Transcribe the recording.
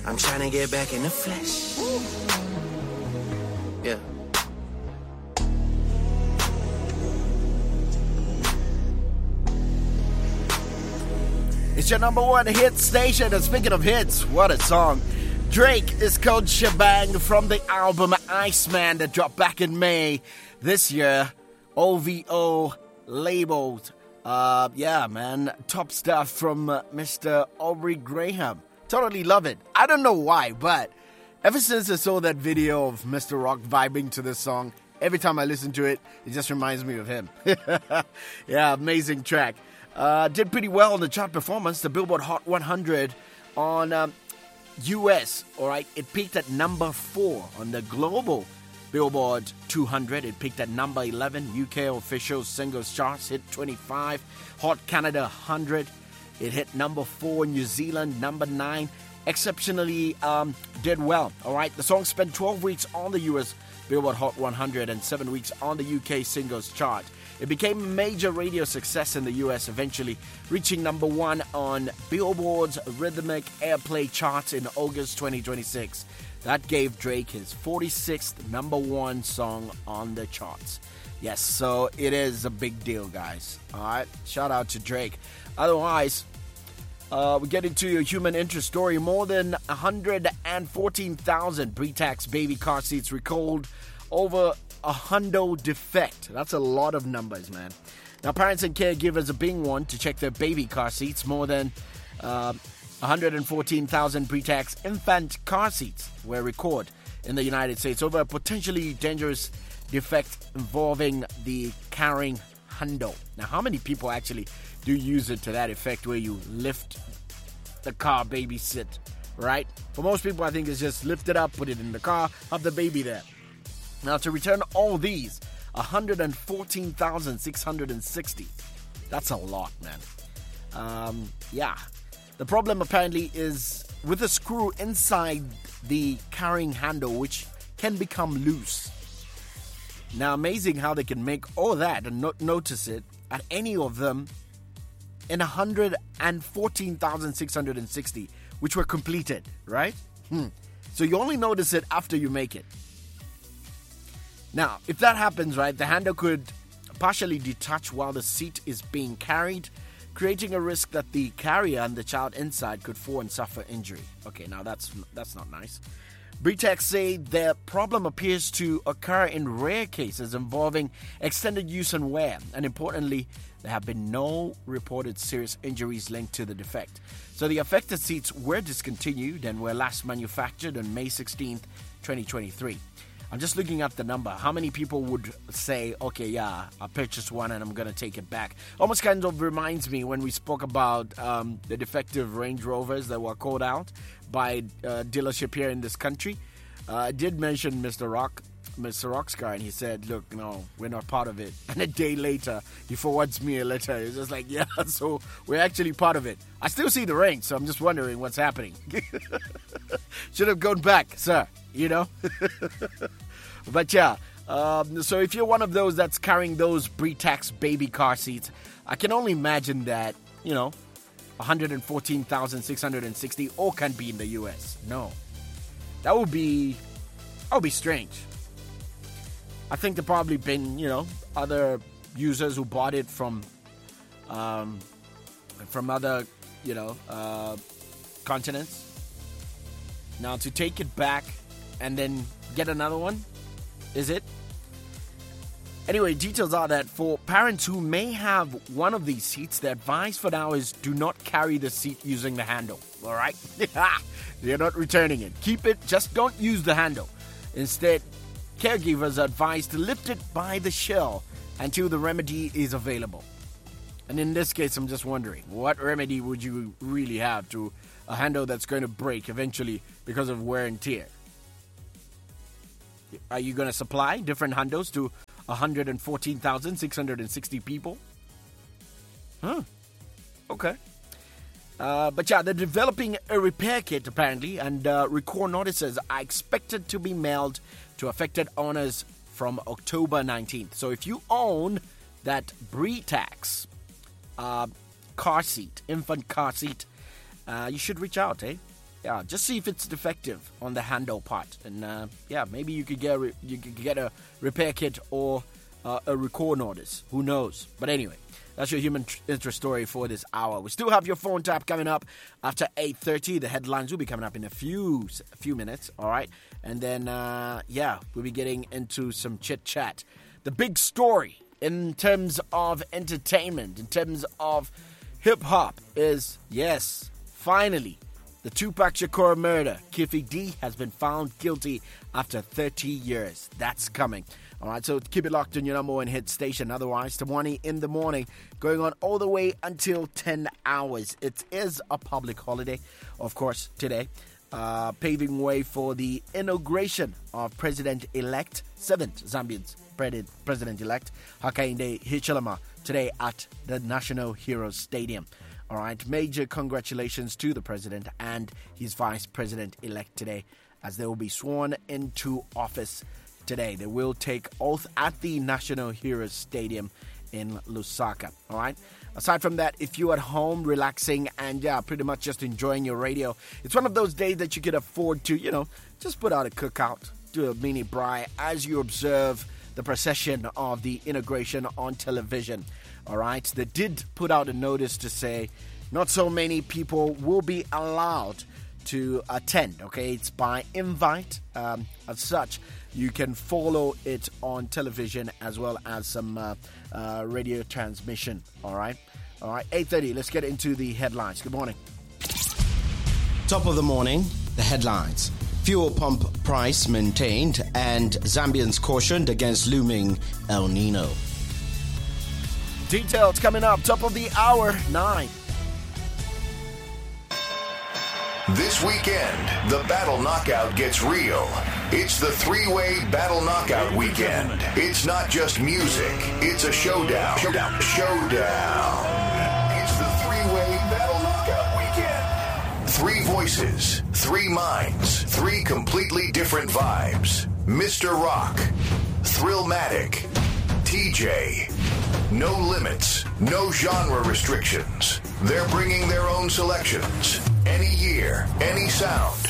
I'm trying to get back in the flesh. Yeah. It's your number one hit station, and speaking of hits, what a song. Drake is called Shebang from the album Iceman that dropped back in May this year. OVO labeled. Yeah, man. Top stuff from Mr. Aubrey Graham. Totally love it. I don't know why, but ever since I saw that video of Mr. Rock vibing to this song, every time I listen to it, it just reminds me of him. Yeah, amazing track. Did pretty well on the chart performance. The Billboard Hot 100 on US, alright, it peaked at number 4 on the global Billboard 200. It peaked at number 11. UK official singles charts hit 25. Hot Canada 100. It hit number 4. New Zealand number 9. Exceptionally did well, alright. The song spent 12 weeks on the US Billboard Hot 100 and 7 weeks on the UK singles chart. It became a major radio success in the US, eventually reaching number 1 on Billboard's Rhythmic Airplay charts in August 2026. That gave Drake his 46th number 1 song on the charts. Yes, so it is a big deal, guys. All right, shout out to Drake. Otherwise, we get into your human interest story. More than 114,000 pre-tax baby car seats recalled over a hundo defect. That's a lot of numbers, man. Now, parents and caregivers are being warned to check their baby car seats. More than 114,000 pre-tax infant car seats were recorded in the United States over a potentially dangerous defect involving the carrying hundo. Now, how many people actually do use it to that effect where you lift the car baby sit, right? For most people, I think it's just lift it up, put it in the car, have the baby there. Now, to return all these, 114,660. That's a lot, man. Yeah. The problem apparently is with the screw inside the carrying handle, which can become loose. Now, amazing how they can make all that and not notice it at any of them in 114,660, which were completed, right? So you only notice it after you make it. Now, if that happens, right, the handle could partially detach while the seat is being carried, creating a risk that the carrier and the child inside could fall and suffer injury. Okay, now that's not nice. Britax say their problem appears to occur in rare cases involving extended use and wear, and importantly, there have been no reported serious injuries linked to the defect. So the affected seats were discontinued and were last manufactured on May 16th, 2023. I'm just looking at the number. How many people would say, okay, yeah, I purchased one and I'm going to take it back? Almost kind of reminds me when we spoke about the defective Range Rovers that were called out by a dealership here in this country. I did mention Mr. Rock's car, and he said, look, no, we're not part of it. And a day later, he forwards me a letter. It's just like, yeah, so we're actually part of it. I still see the range, so I'm just wondering what's happening. Should have gone back, sir, you know? But yeah, so if you're one of those that's carrying those pre-tax baby car seats, I can only imagine that, 114,660 all can't be in the US. No. That would be strange. I think there probably been, other users who bought it from other, continents. Now, to take it back and then get another one, is it? Anyway, details are that for parents who may have one of these seats, the advice for now is do not carry the seat using the handle. All right? You're not returning it. Keep it, just don't use the handle. Instead, caregivers are advised to lift it by the shell until the remedy is available. And in this case, I'm just wondering, what remedy would you really have to a handle that's going to break eventually because of wear and tear? Are you going to supply different handles to 114,660 people? Okay. But yeah, they're developing a repair kit apparently, and recall notices are expected to be mailed to affected owners from October 19th. So if you own that Britax car seat, infant car seat, you should reach out, just see if it's defective on the handle part, and maybe you could get a repair kit or a record notice. Who knows? But anyway, that's your human interest story for this hour. We still have your phone tap coming up after 8:30. The headlines will be coming up in a few minutes. All right, and then we'll be getting into some chit chat. The big story in terms of entertainment, in terms of hip hop, is finally. The Tupac Shakur murder. Keffe D has been found guilty after 30 years. That's coming. All right, so keep it locked on your number one hit station. Otherwise, Tamwani in the morning, going on all the way until 10 hours. It is a public holiday, of course, today, paving way for the inauguration of President-elect, 7th Zambian's President-elect, Hakainde Hichilema, today at the National Heroes Stadium. All right, major congratulations to the president and his vice president-elect today, as they will be sworn into office today. They will take oath at the National Heroes Stadium in Lusaka. All right. Aside from that, if you're at home relaxing and pretty much just enjoying your radio, it's one of those days that you can afford to, just put out a cookout, do a mini braai as you observe the procession of the inauguration on television. All right, they did put out a notice to say not so many people will be allowed to attend. Okay, it's by invite. As such, you can follow it on television as well as some radio transmission. All right, 8:30. Let's get into the headlines. Good morning. Top of the morning, the headlines. Fuel pump price maintained and Zambians cautioned against looming El Nino. Details coming up, top of the hour, 9. This weekend, the Battle Knockout gets real. It's the three-way Battle Knockout weekend. It's not just music, it's a showdown. Showdown. It's the three-way Battle Knockout weekend. 3 voices, 3 minds, 3 completely different vibes. Mr. Rock, Thrillmatic, TJ. No limits, no genre restrictions. They're bringing their own selections. Any year, any sound.